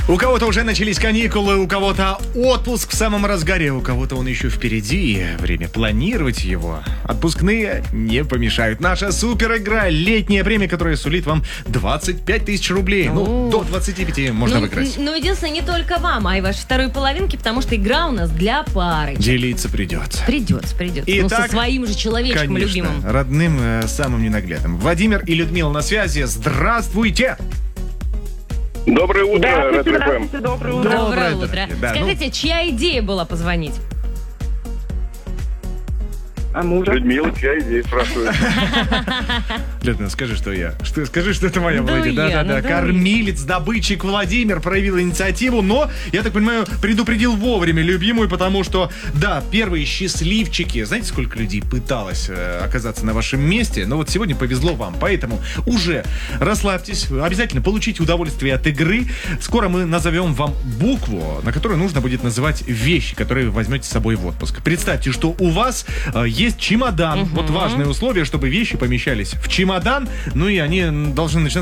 У кого-то уже начались каникулы, у кого-то отпуск в самом разгаре, у кого-то он еще впереди. Время планировать его. Отпускные не помешают. Наша супер игра, летняя премия, которая сулит вам 25 тысяч рублей. Ну, до 25 можно выиграть. Ну, единственное, не только вам, а и вашей второй половинке, потому что игра у нас для пары. Делиться придется. Придется. Ну, со своим же человечком, конечно, любимым. Родным, самым ненаглядным. Владимир и Людмила на связи. Здравствуйте! Доброе утро, Здравствуйте, доброе утро. Доброе Доброе утро. Да, Скажите, чья идея была позвонить? А мужа? Людмила, чья идея, спрашивает. Людмила, скажи, что я. Скажи, что это моя была идея. Да. Кормилец, добытчик Владимир проявил инициативу, но, я так понимаю, предупредил вовремя любимую, потому что, да, первые счастливчики. Знаете, сколько людей пыталось оказаться на вашем месте? Но вот сегодня повезло вам, поэтому уже расслабьтесь, обязательно получите удовольствие от игры. Скоро мы назовем вам букву, на которую нужно будет называть вещи, которые вы возьмете с собой в отпуск. Представьте, что у вас есть чемодан. Вот важное условие, чтобы вещи помещались в чемодан, ну и они должны начинаться